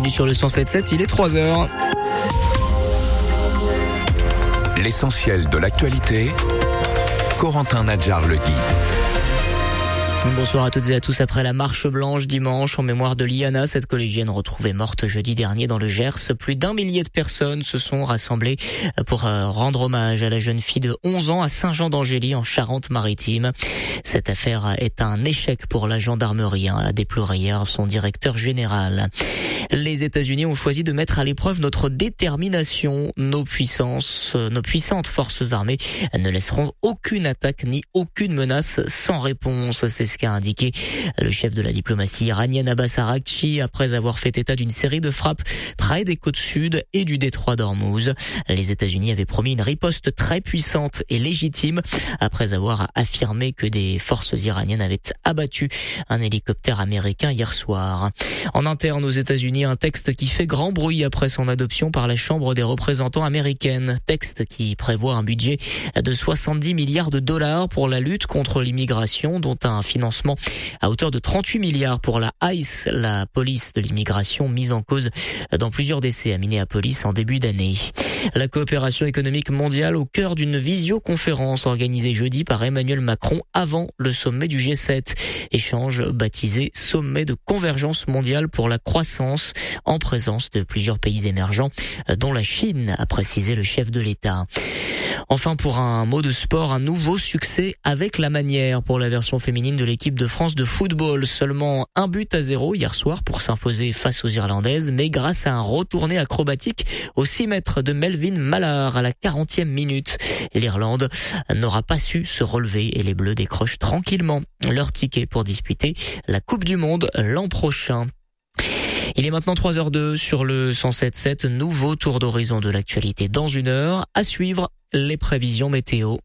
bienvenue sur le 107.7, il est 3h. L'essentiel de l'actualité, Corentin Nadjar-Legui. Bonsoir à toutes et à tous. Après la marche blanche dimanche en mémoire de Liana, cette collégienne retrouvée morte jeudi dernier dans le Gers, plus d'1 millier de personnes se sont rassemblées pour rendre hommage à la jeune fille de 11 ans à Saint-Jean-d'Angély en Charente-Maritime. Cette affaire est un échec pour la gendarmerie, a déploré hier son directeur général. Les États-Unis ont choisi de mettre à l'épreuve notre détermination. Nos puissantes forces armées ne laisseront aucune attaque ni aucune menace sans réponse. C'est ce qu'a indiqué le chef de la diplomatie iranienne Abbas Araghchi après avoir fait état d'une série de frappes près des côtes sud et du détroit d'Ormuz. Les États-Unis avaient promis une riposte très puissante et légitime après avoir affirmé que des forces iraniennes avaient abattu un hélicoptère américain hier soir. En interne aux États-Unis, un texte qui fait grand bruit après son adoption par la Chambre des représentants américaine. Texte qui prévoit un budget de 70 milliards de dollars pour la lutte contre l'immigration, dont un financement à hauteur de 38 milliards pour la ICE, la police de l'immigration mise en cause dans plusieurs décès à Minneapolis en début d'année. La coopération économique mondiale au cœur d'une visioconférence organisée jeudi par Emmanuel Macron avant le sommet du G7. Échange baptisé Sommet de convergence mondiale pour la croissance en présence de plusieurs pays émergents, dont la Chine, a précisé le chef de l'État. Enfin, pour un mot de sport, un nouveau succès avec la manière pour la version féminine de l'équipe de France de football. Seulement 1-0 hier soir pour s'imposer face aux Irlandaises, mais grâce à un retourné acrobatique au 6 mètres de Melvin Mallard à la 40e minute. L'Irlande n'aura pas su se relever et les Bleus décrochent tranquillement leur ticket pour disputer la Coupe du Monde l'an prochain. Il est maintenant 3h02 sur le 107.7, nouveau tour d'horizon de l'actualité dans une heure. À suivre les prévisions météo.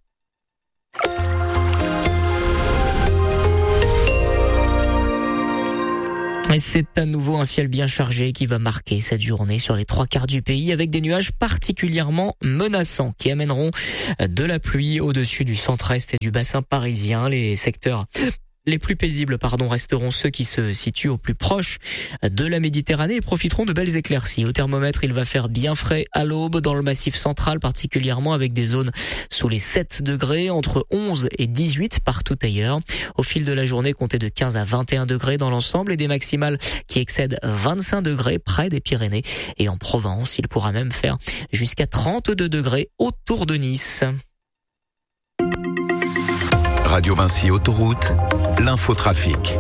Et c'est à nouveau un ciel bien chargé qui va marquer cette journée sur les 3/4 du pays avec des nuages particulièrement menaçants qui amèneront de la pluie au-dessus du centre-est et du bassin parisien. Les secteurs les plus paisibles, resteront ceux qui se situent au plus proche de la Méditerranée et profiteront de belles éclaircies. Au thermomètre, il va faire bien frais à l'aube dans le massif central, particulièrement avec des zones sous les 7 degrés, entre 11 et 18 partout ailleurs. Au fil de la journée, comptez de 15 à 21 degrés dans l'ensemble et des maximales qui excèdent 25 degrés près des Pyrénées. Et en Provence, il pourra même faire jusqu'à 32 degrés autour de Nice. Radio Vinci Autoroute, l'infotrafic.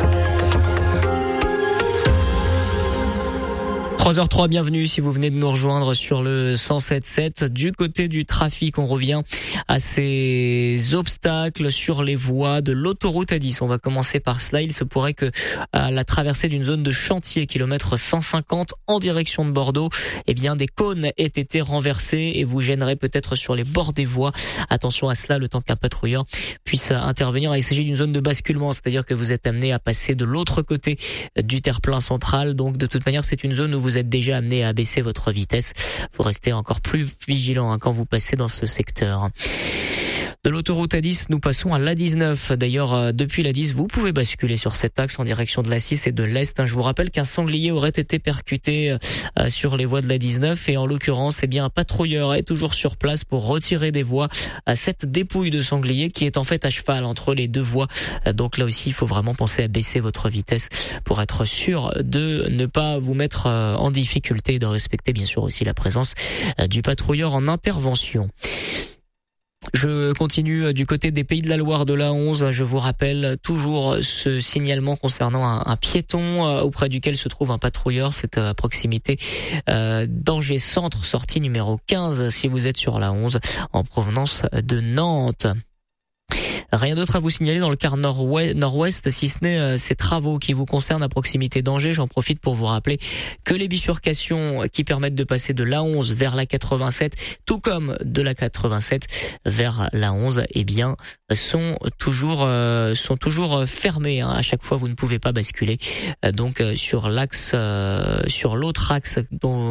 3h03, bienvenue si vous venez de nous rejoindre sur le 107.7. Du côté du trafic, on revient à ces obstacles sur les voies de l'autoroute A10. On va commencer par cela. Il se pourrait que à la traversée d'une zone de chantier, kilomètre 150 en direction de Bordeaux, des cônes aient été renversés et vous gênerez peut-être sur les bords des voies. Attention à cela, le temps qu'un patrouilleur puisse intervenir. Il s'agit d'une zone de basculement, c'est-à-dire que vous êtes amené à passer de l'autre côté du terre-plein central. Donc de toute manière, c'est une zone où vous êtes déjà amené à baisser votre vitesse. Vous restez encore plus vigilant quand vous passez dans ce secteur. De l'autoroute A10, nous passons à l'A19. D'ailleurs, depuis l'A10, vous pouvez basculer sur cet axe en direction de l'A6 et de l'Est. Je vous rappelle qu'un sanglier aurait été percuté sur les voies de l'A19 et en l'occurrence, un patrouilleur est toujours sur place pour retirer des voies à cette dépouille de sanglier qui est en fait à cheval entre les deux voies. Donc là aussi, il faut vraiment penser à baisser votre vitesse pour être sûr de ne pas vous mettre en difficulté et de respecter bien sûr aussi la présence du patrouilleur en intervention. Je continue du côté des Pays de la Loire de l'A11. Je vous rappelle toujours ce signalement concernant un piéton auprès duquel se trouve un patrouilleur. C'est à proximité d'Angers Centre, sortie numéro 15 si vous êtes sur l'A11 en provenance de Nantes. Rien d'autre à vous signaler dans le quart nord-ouest, si ce n'est ces travaux qui vous concernent à proximité d'Angers. J'en profite pour vous rappeler que les bifurcations qui permettent de passer de l'A11 vers la 87, tout comme de la 87 vers l'A11, sont toujours fermées. À chaque fois, vous ne pouvez pas basculer. Donc sur l'axe, sur l'autre axe,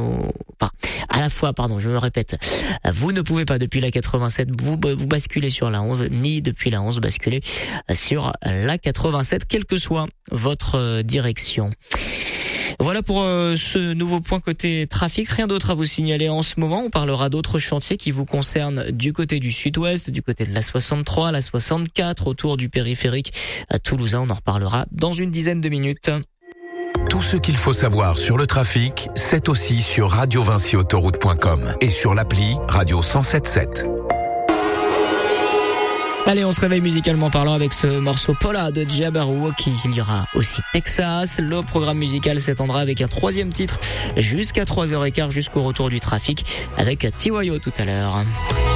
je me répète. Vous ne pouvez pas depuis la 87 vous basculer sur la 11, ni depuis la 11 basculer sur la 87, quelle que soit votre direction. Voilà pour ce nouveau point côté trafic. Rien d'autre à vous signaler en ce moment. On parlera d'autres chantiers qui vous concernent du côté du sud-ouest, du côté de la 63, la 64, autour du périphérique toulousain. On en reparlera dans une dizaine de minutes. Tout ce qu'il faut savoir sur le trafic, c'est aussi sur radiovincyautoroute.com et sur l'appli Radio 107.7. Allez, on se réveille musicalement parlant avec ce morceau Paula de Jabberwocky. Il y aura aussi Texas. Le programme musical s'étendra avec un 3e titre jusqu'à 3h15 jusqu'au retour du trafic avec TYO tout à l'heure.